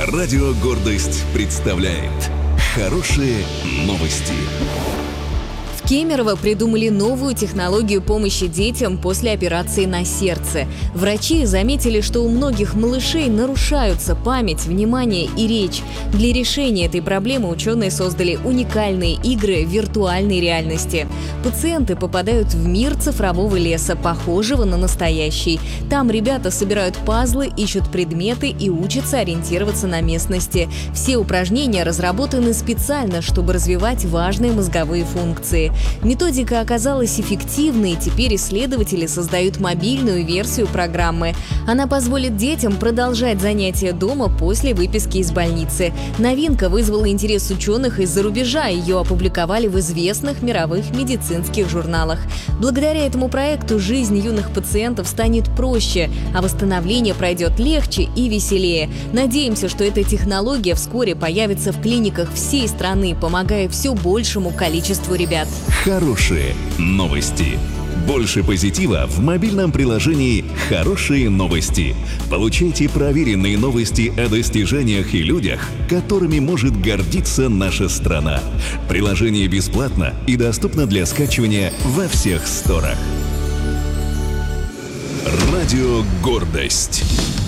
Радио «Гордость» представляет хорошие новости. В Кемерово придумали новую технологию помощи детям после операции на сердце. Врачи заметили, что у многих малышей нарушаются память, внимание и речь. Для решения этой проблемы ученые создали уникальные игры виртуальной реальности. Пациенты попадают в мир цифрового леса, похожего на настоящий. Там ребята собирают пазлы, ищут предметы и учатся ориентироваться на местности. Все упражнения разработаны специально, чтобы развивать важные мозговые функции. Методика оказалась эффективной, и теперь исследователи создают мобильную версию программы. Она позволит детям продолжать занятия дома после выписки из больницы. Новинка вызвала интерес ученых из-за рубежа, ее опубликовали в известных мировых медицинских журналах. Благодаря этому проекту жизнь юных пациентов станет проще, а восстановление пройдет легче и веселее. Надеемся, что эта технология вскоре появится в клиниках всей страны, помогая все большему количеству ребят. Хорошие новости. Больше позитива в мобильном приложении «Хорошие новости». Получайте проверенные новости о достижениях и людях, которыми может гордиться наша страна. Приложение бесплатно и доступно для скачивания во всех сторах. Радио «Гордость».